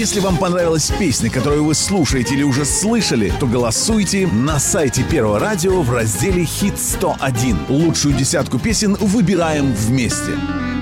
Если вам понравилась песня, которую вы слушаете или уже слышали, то голосуйте на сайте Первого радио в разделе «Хит 101». Лучшую десятку песен выбираем вместе.